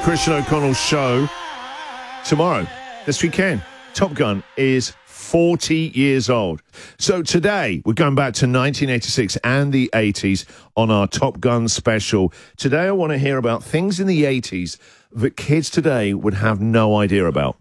Christian O'Connell show tomorrow, this weekend. Top Gun is 40 years old. So today, we're going back to 1986 and the 80s on our Top Gun special. Today, I want to hear about things in the 80s that kids today would have no idea about.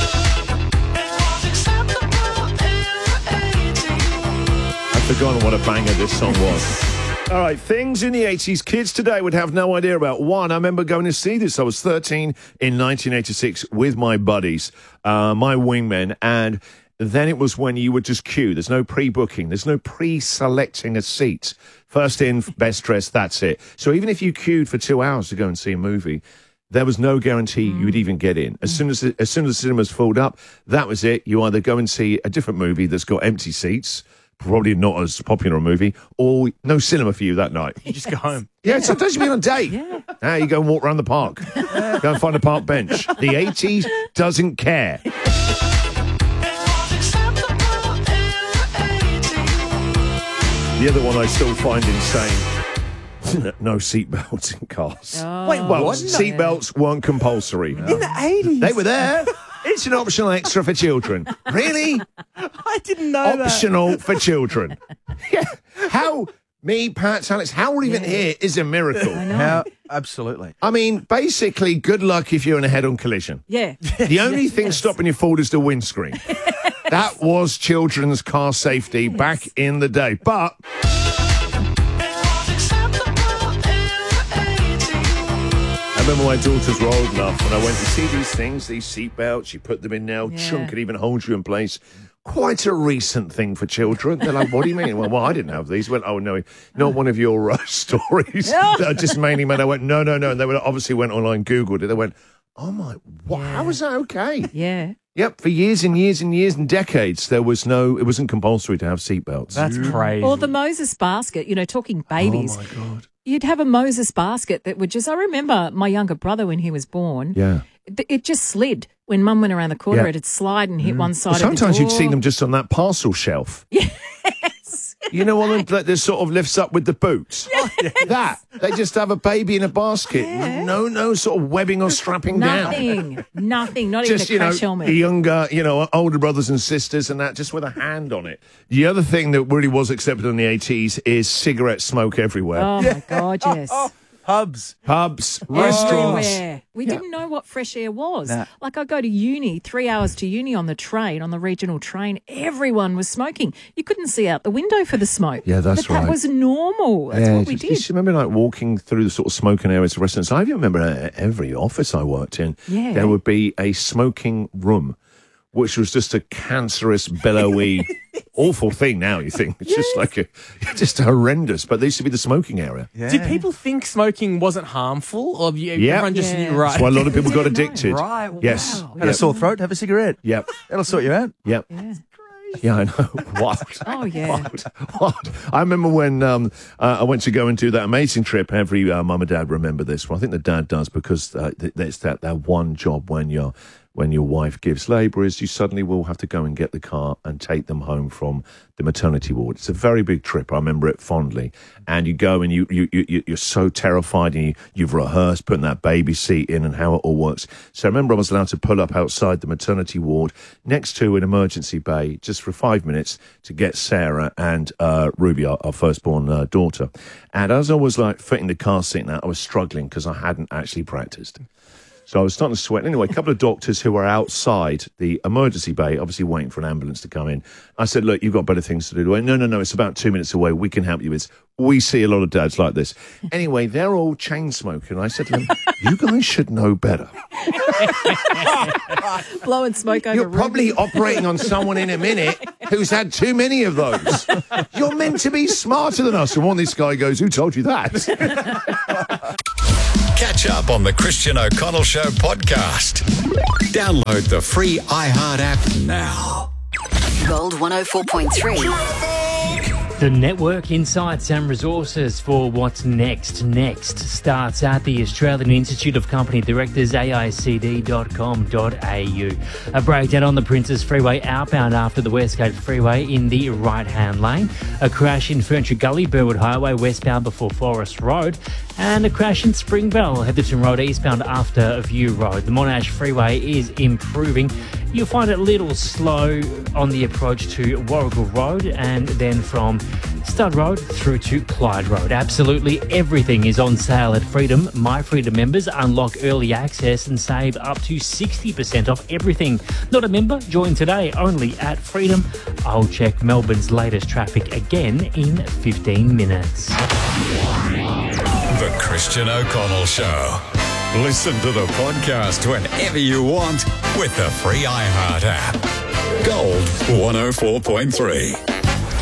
I've forgotten what a banger this song was. All right, things in the 80s kids today would have no idea about. One, I remember going to see this. I was 13 in 1986 with my buddies, my wingmen, and then it was when you would just queue. There's no pre-booking. There's no pre-selecting a seat. First in, best dressed, that's it. So even if you queued for 2 hours to go and see a movie, there was no guarantee you would even get in. As soon as the cinemas filled up, that was it. You either go and see a different movie that's got empty seats, probably not as popular a movie, or no cinema for you that night. You just go home. Yeah, sometimes you've been on a date. Yeah. Now you go and walk around the park. Go and find a park bench. The 80s doesn't care. The other one I still find insane. No seatbelts in cars. Oh. Wait, Well, what? seatbelts weren't compulsory. In the 80s? They were there. It's an optional extra for children. Really? I didn't know Optional for children. Yeah. How, me, Pat, Alex, how we're even here is a miracle. I know. Absolutely. I mean, basically, good luck if you're in a head-on collision. Yeah. The only thing stopping you forward is the windscreen. That was children's car safety back in the day. But I remember my daughters were old enough when I went to see these things, these seatbelts, you put them in now, chunk, it even holds you in place. Quite a recent thing for children. They're like, what do you mean? Well, I didn't have these. I went, oh, no, not one of your stories that are just mainly made. I went, no. And they obviously went online, Googled it. They went, oh, my, what? How was that okay? Yeah. Yep, for years and years and years and decades, it wasn't compulsory to have seatbelts. That's crazy. Or the Moses basket, talking babies. Oh, my God. You'd have a Moses basket that would I remember my younger brother when he was born. Yeah. It just slid. When Mum went around the corner, Yeah. it'd slide and hit one side Well, of the door. sometimes you'd see them just on that parcel shelf. Yes. You know, one that sort of lifts up with the boots. Yes. That. They just have a baby in a basket. Yeah. No sort of webbing or strapping down. Nothing. Not Just, even a crash helmet. the younger, older brothers and sisters and that, just with a hand on it. The other thing that really was accepted in the 80s is cigarette smoke everywhere. Oh, my God, yes. Pubs. Pubs, restaurants. Everywhere. We didn't know what fresh air was. Nah. Like, I go to uni, 3 hours to uni on the train, on the regional train. Everyone was smoking. You couldn't see out the window for the smoke. Yeah, that's but right. That was normal. That's what we did. You remember, like, walking through the sort of smoking areas of restaurants? I remember every office I worked in, there would be a smoking room, which was just a cancerous, billowy, awful thing now, you think. It's just horrendous. But there used to be the smoking area. Yeah. Did people think smoking wasn't harmful? Or everyone just knew, right? That's why a lot of people got addicted. Right. Yes. Wow. Had a sore throat, have a cigarette. Yep. That'll sort you out. Yep. Yeah. Yeah, I know. What? Oh, yeah. What? I remember when I went to go and do that amazing trip. Every mum and dad remember this. Well, I think the dad does because it's that one job when your wife gives labour is you suddenly will have to go and get the car and take them home from the maternity ward. It's a very big trip. I remember it fondly. And you go and you're so terrified and you've rehearsed putting that baby seat in and how it all works. So I remember I was allowed to pull up outside the maternity ward next to an emergency bay just for 5 minutes to get Sarah and Ruby, our firstborn daughter. And as I was like fitting the car seat and that, I was struggling because I hadn't actually practiced. So I was starting to sweat. Anyway, a couple of doctors who were outside the emergency bay, obviously waiting for an ambulance to come in. I said, look, you've got better things to do. They went, no, it's about 2 minutes away. We can help you. We see a lot of dads like this. Anyway, they're all chain smoking. I said to them, you guys should know better. Blowing smoke over You're probably operating on someone in a minute who's had too many of those. You're meant to be smarter than us. And one this guy goes, who told you that? Catch up on the Christian O'Connell Show podcast. Download the free iHeart app now. Gold 104.3. The network insights and resources for what's next. Next starts at the Australian Institute of Company Directors, aicd.com.au. A breakdown on the Princes Freeway outbound after the Westgate Freeway in the right-hand lane. A crash in Furniture Gully, Burwood Highway westbound before Forest Road. And a crash in Springvale, Heatherton Road eastbound after View Road. The Monash Freeway is improving. You'll find it a little slow on the approach to Warrigal Road and then from Stud Road through to Clyde Road. Absolutely everything is on sale at Freedom. My Freedom members unlock early access and save up to 60% off everything. Not a member? Join today only at Freedom. I'll check Melbourne's latest traffic again in 15 minutes. The Christian O'Connell Show. Listen to the podcast whenever you want with the free iHeart app. Gold 104.3.